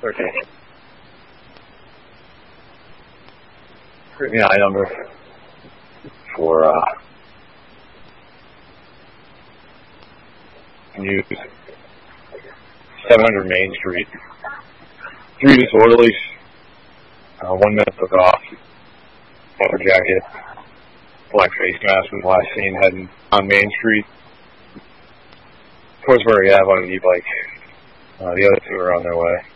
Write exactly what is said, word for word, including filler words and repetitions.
thirteen. Give me an I number for uh, news. seven hundred Main Street. Three disorderlies. Uh, one man took off. Leather jacket. Black face mask was last seen heading on Main Street. Towards where we have on an e-bike. Uh, the other two are on their way.